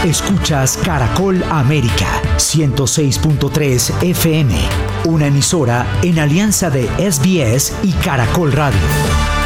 Escuchas Caracol América 106.3 FM, una emisora en alianza de SBS y Caracol Radio.